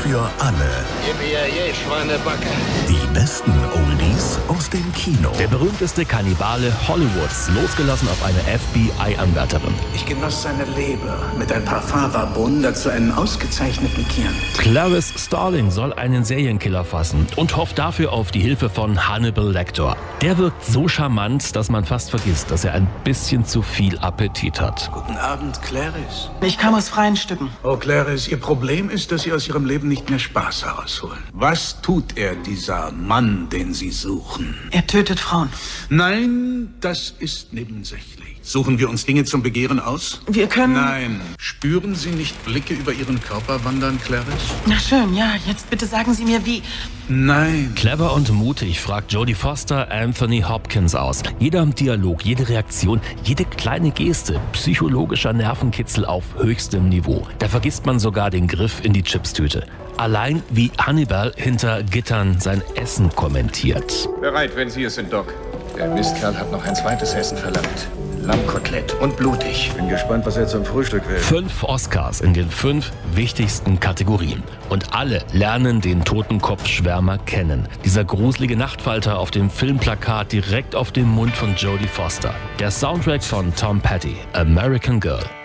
für alle. Schweinebacke. Die besten Oldies aus dem Kino. Der berühmteste Kannibale Hollywoods, losgelassen auf eine FBI-Anwärterin. Ich genoss seine Leber mit ein paar Fava-Bohnen, dazu einen ausgezeichneten Kern. Clarice Starling soll einen Serienkiller fassen und hofft dafür auf die Hilfe von Hannibal Lecter. Der wirkt so charmant, dass man fast vergisst, dass er ein bisschen zu viel Appetit hat. Guten Abend, Clarice. Ich kam aus freien Stücken. Oh, Clarice, Ihr Problem ist, dass Sie aus Ihrem Leben nicht mehr Spaß herausholen. Was tut er, dieser Mann, den Sie suchen? Er tötet Frauen. Nein, das ist nebensächlich. Suchen wir uns Dinge zum Begehren aus? Wir können... Nein. Spüren Sie nicht Blicke über Ihren Körper wandern, Clarice? Na schön, ja. Jetzt bitte sagen Sie mir, wie... Nein. Clever und mutig fragt Jodie Foster Anthony Hopkins aus. Jeder Dialog, jede Reaktion, jede kleine Geste, psychologischer Nervenkitzel auf höchstem Niveau. Da vergisst man sogar den Griff in die Chipstüte. Allein wie Hannibal hinter Gittern sein Essen kommentiert. Bereit, wenn Sie es sind, Doc. Der Mistkerl hat noch ein zweites Essen verlangt. Lammkotelett und blutig. Bin gespannt, was er zum Frühstück will. 5 Oscars in den 5 wichtigsten Kategorien. Und alle lernen den Totenkopfschwärmer kennen. Dieser gruselige Nachtfalter auf dem Filmplakat direkt auf dem Mund von Jodie Foster. Der Soundtrack von Tom Petty, American Girl.